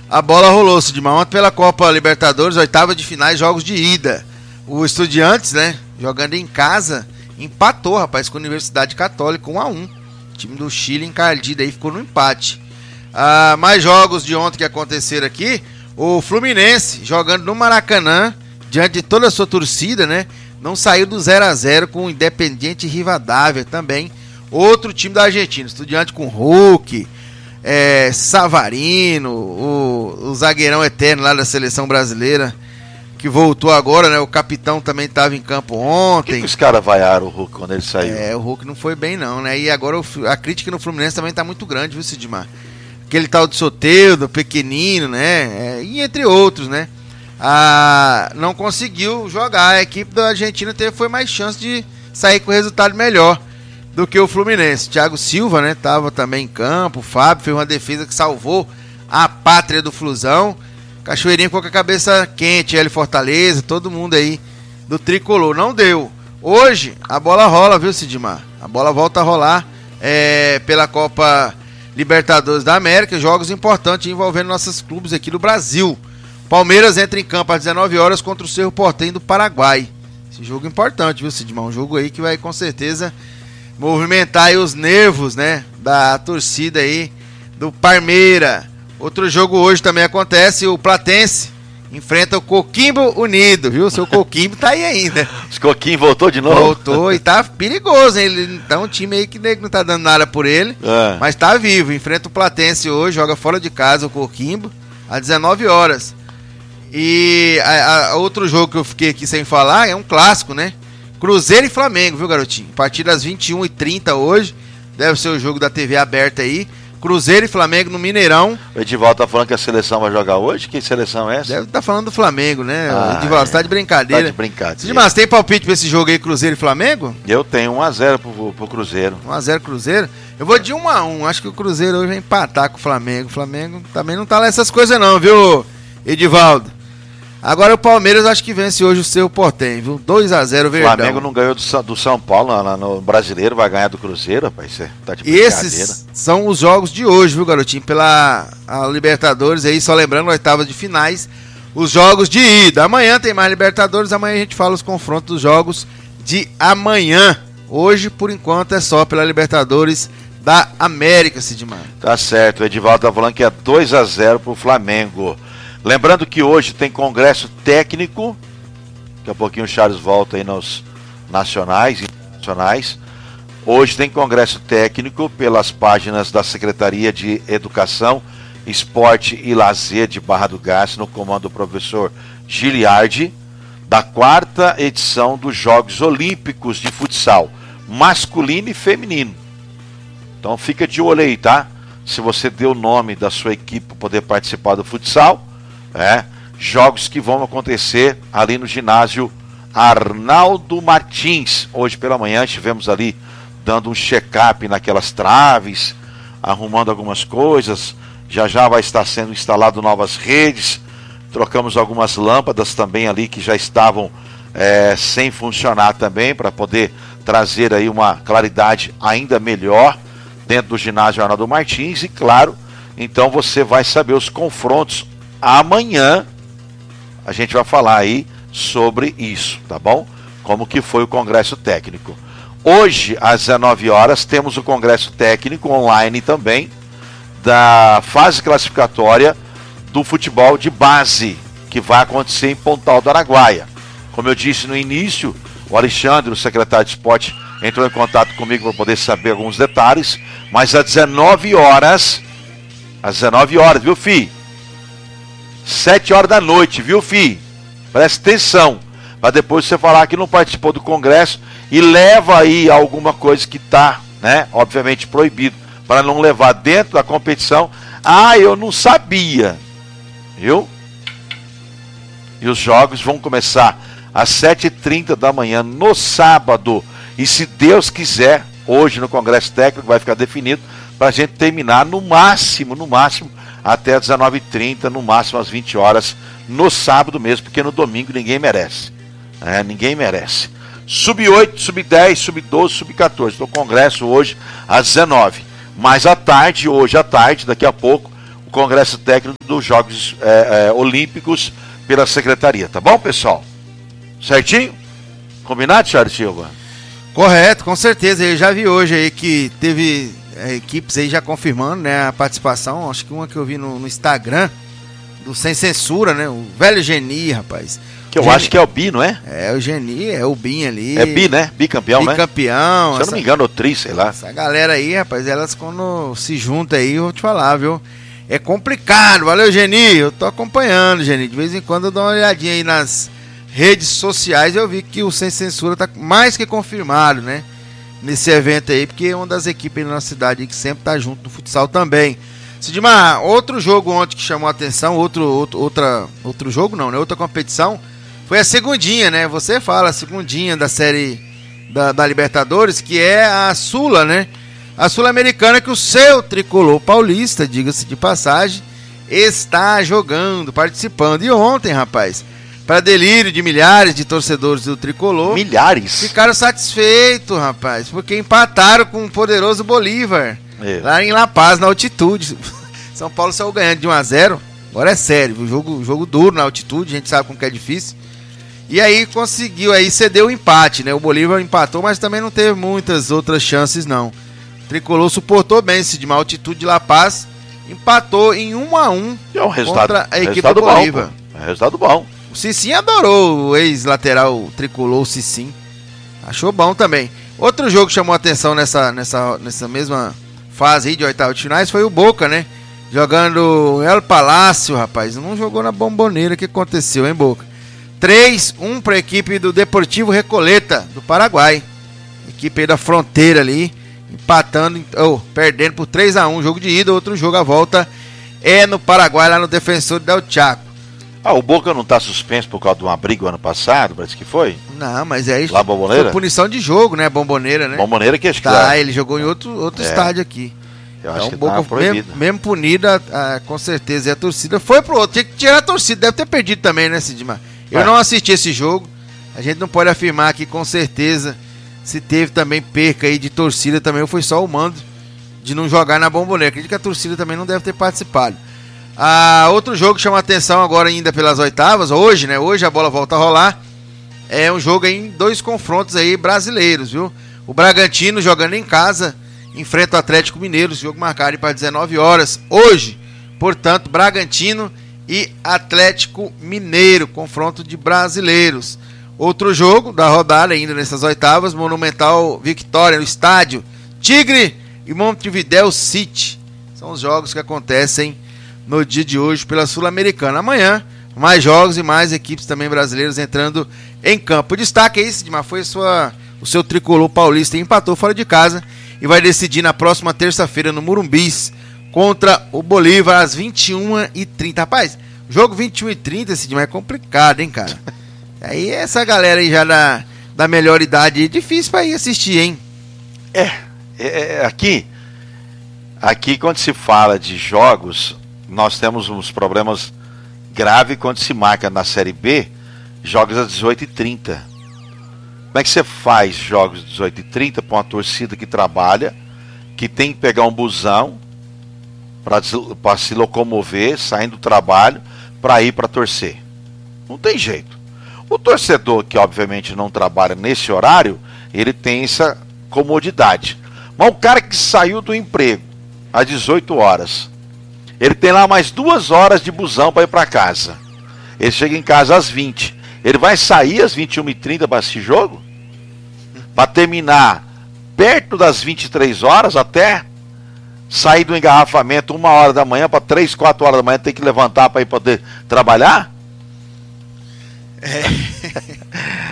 A bola rolou, Sidmar, ontem pela Copa Libertadores, oitava de finais, jogos de ida. O Estudiantes, né, jogando em casa, empatou, rapaz, com a Universidade Católica 1-1. O time do Chile encardido aí, ficou no empate. Mais jogos de ontem que aconteceram aqui. O Fluminense, jogando no Maracanã, diante de toda a sua torcida, né, não saiu do 0-0 com o Independiente Rivadavia também. Outro time da Argentina, Estudiante com Hulk, Savarino, o zagueirão eterno lá da seleção brasileira, que voltou agora, né? O capitão também estava em campo ontem. Por que os caras vaiaram o Hulk quando ele saiu? O Hulk não foi bem não, né? E agora a crítica no Fluminense também tá muito grande, viu, Sidmar? Aquele tal de Soteldo, pequenino, né? E entre outros, né? Não conseguiu jogar. A equipe da Argentina foi mais chance de sair com resultado melhor do que o Fluminense. Thiago Silva, né? Tava também em campo. O Fábio fez uma defesa que salvou a pátria do Flusão. Cachoeirinha ficou com a cabeça quente, ele Fortaleza, todo mundo aí do tricolor. Não deu. Hoje a bola rola, viu, Sidmar? A bola volta a rolar pela Copa Libertadores da América, jogos importantes envolvendo nossos clubes aqui do Brasil. Palmeiras entra em campo às 19 horas contra o Cerro Porteño do Paraguai. Esse jogo é importante, viu, Sidmar? Um jogo aí que vai com certeza movimentar aí os nervos, né, da torcida aí do Palmeiras. Outro jogo hoje também acontece, o Platense enfrenta o Coquimbo Unido, viu? O seu Coquimbo tá aí ainda. Os Coquimbo voltou de novo? Voltou e tá perigoso, hein? Ele tá um time aí que não tá dando nada por ele, mas tá vivo. Enfrenta o Platense hoje, joga fora de casa o Coquimbo, às 19 horas. E outro jogo que eu fiquei aqui sem falar é um clássico, né? Cruzeiro e Flamengo, viu, garotinho? A partir das 21h30 hoje, deve ser o jogo da TV aberta aí. Cruzeiro e Flamengo no Mineirão. O Edivaldo tá falando que a seleção vai jogar hoje? Que seleção é essa? Deve estar falando do Flamengo, né? Edivaldo, você tá de brincadeira. Tá de brincadeira. Mas tem palpite pra esse jogo aí, Cruzeiro e Flamengo? Eu tenho 1-0 pro Cruzeiro. 1-0 Cruzeiro? Eu vou de 1-1. Acho que o Cruzeiro hoje vai empatar com o Flamengo. O Flamengo também não tá lá essas coisas não, viu, Edivaldo? Agora o Palmeiras acho que vence hoje o Cerro Porteño, viu? 2-0 Verdão. O Flamengo não ganhou do São Paulo no Brasileiro, vai ganhar do Cruzeiro, rapaz. Você tá de brincadeira. Esses são os jogos de hoje, viu, garotinho? Pela Libertadores aí, só lembrando, oitavas de finais, os jogos de ida. Amanhã tem mais Libertadores, amanhã a gente fala os confrontos dos jogos de amanhã. Hoje, por enquanto, é só pela Libertadores da América, Sidmar. Tá certo, o Edivaldo tá falando que é 2-0 pro Flamengo. Lembrando que hoje tem congresso técnico, daqui a pouquinho o Charles volta aí nos nacionais e internacionais. Hoje tem congresso técnico pelas páginas da Secretaria de Educação, Esporte e Lazer de Barra do Garça, no comando do professor Giliardi, da 4ª edição dos Jogos Olímpicos de Futsal, masculino e feminino. Então fica de olho aí, tá? Se você deu o nome da sua equipe para poder participar do futsal, jogos que vão acontecer ali no ginásio Arnaldo Martins. Hoje pela manhã estivemos ali dando um check-up naquelas traves, arrumando algumas coisas. Já vai estar sendo instalado novas redes. Trocamos algumas lâmpadas também ali que já estavam sem funcionar também, para poder trazer aí uma claridade ainda melhor dentro do ginásio Arnaldo Martins. E claro, então você vai saber os confrontos amanhã. A gente vai falar aí sobre isso, tá bom? Como que foi o congresso técnico. Hoje, às 19 horas, temos o congresso técnico online também, da fase classificatória do futebol de base, que vai acontecer em Pontal do Araguaia. Como eu disse no início, o Alexandre, o secretário de esporte, entrou em contato comigo para poder saber alguns detalhes, mas às 19 horas, viu, fi? 7 horas da noite, viu, fi? Presta atenção, para depois você falar que não participou do congresso e leva aí alguma coisa que está, né, obviamente proibido, para não levar dentro da competição. Eu não sabia, viu? E os jogos vão começar às 7h30 da manhã no sábado. E se Deus quiser, hoje no Congresso Técnico vai ficar definido para a gente terminar no máximo, até às 19h30, no máximo às 20 horas, no sábado mesmo, porque no domingo ninguém merece. Ninguém merece. Sub-8, Sub-10, Sub-12, Sub-14. Então o Congresso hoje às 19h. Mais à tarde, hoje à tarde, daqui a pouco, o Congresso Técnico dos Jogos Olímpicos pela Secretaria, tá bom, pessoal? Certinho? Combinado, Charles Silva? Correto, com certeza. Eu já vi hoje aí que teve equipes aí já confirmando, né, a participação. Acho que uma que eu vi no Instagram, do Sem Censura, né? O velho Geni, rapaz. Que eu acho que é o Bi, não é? É, o Geni, é o Bin ali. É Bi, né? Bicampeão, né? Bicampeão. Se eu não me engano, o Tri, sei lá. Essa galera aí, rapaz, elas quando se juntam aí, eu vou te falar, viu? É complicado. Valeu, Geni. Eu tô acompanhando, Geni. De vez em quando eu dou uma olhadinha aí nas redes sociais. Eu vi que o Sem Censura tá mais que confirmado, né? Nesse evento aí, porque é uma das equipes da nossa cidade aí que sempre tá junto no futsal também. Sidmar, outro jogo ontem que chamou a atenção, outro jogo não, né? Outra competição, foi a segundinha, né? Você fala, a segundinha da série da Libertadores, que é a Sula, né? A Sul-Americana, que o seu tricolor paulista, diga-se de passagem, está jogando, participando. E ontem, rapaz, para delírio de milhares de torcedores do tricolor, milhares, ficaram satisfeitos, rapaz, porque empataram com o poderoso Bolívar. Lá em La Paz, na altitude. São Paulo saiu ganhando de 1-0. Agora é sério, jogo duro na altitude, a gente sabe como que é difícil. E aí conseguiu, aí cedeu o empate, né? O Bolívar empatou, mas também não teve muitas outras chances, não. O tricolor suportou bem esse de uma altitude de La Paz, empatou em 1-1 contra a equipe do Bolívar. É resultado bom. O Cicim adorou o ex-lateral tricolor, o Cicim. Achou bom também. Outro jogo que chamou a atenção nessa mesma fase aí de oitavas de finais foi o Boca, né? Jogando El Palácio, rapaz. Não jogou na Bomboneira. O que aconteceu, hein, Boca? 3-1 para a equipe do Deportivo Recoleta, do Paraguai. Equipe aí da fronteira ali, empatando, perdendo por 3-1. Jogo de ida, outro jogo à volta é no Paraguai, lá no Defensor del Chaco. O Boca não tá suspenso por causa de uma briga ano passado, parece que foi? Não, mas é isso. Lá Bomboneira? Foi punição de jogo, né? Bomboneira, né? Bomboneira que acho que ele jogou em outro estádio aqui. Eu acho que Boca proibido. Mesmo punida, com certeza. E a torcida foi pro outro. Tinha que tirar a torcida. Deve ter perdido também, né, Sidmar? Eu não assisti esse jogo. A gente não pode afirmar aqui com certeza se teve também perca aí de torcida também. Ou foi só o mando de não jogar na Bomboneira. Acredito que a torcida também não deve ter participado. Outro jogo que chama a atenção agora ainda pelas oitavas. Hoje, né? Hoje a bola volta a rolar. É um jogo em 2 confrontos aí brasileiros, viu? O Bragantino jogando em casa enfrenta o Atlético Mineiro, jogo marcado para 19 horas hoje. Portanto, Bragantino e Atlético Mineiro, confronto de brasileiros. Outro jogo da rodada ainda nessas oitavas, Monumental Vitória no estádio Tigre e Montevidéu City. São os jogos que acontecem no dia de hoje pela Sul-Americana. Amanhã, mais jogos e mais equipes também brasileiras entrando em campo. O destaque é esse, Sidmar, foi o seu tricolor paulista, empatou fora de casa e vai decidir na próxima terça-feira no Murumbis contra o Bolívar às 21h30. Rapaz, jogo 21h30, Sidmar, é complicado, hein, cara? Aí essa galera aí já da melhor idade é difícil pra ir assistir, hein? Aqui quando se fala de jogos, nós temos uns problemas graves quando se marca na Série B jogos às 18h30. Como é que você faz jogos às 18h30 para uma torcida que trabalha, que tem que pegar um busão para se locomover, saindo do trabalho, para ir para torcer? Não tem jeito. O torcedor que obviamente não trabalha nesse horário, ele tem essa comodidade. Mas o cara que saiu do emprego às 18 horas, ele tem lá mais 2 horas de busão para ir para casa. Ele chega em casa às 20. Ele vai sair às 21h30 para assistir jogo? Para terminar perto das 23 horas até sair do engarrafamento 1 hora da manhã para 3, 4 horas da manhã ter que levantar para ir poder trabalhar?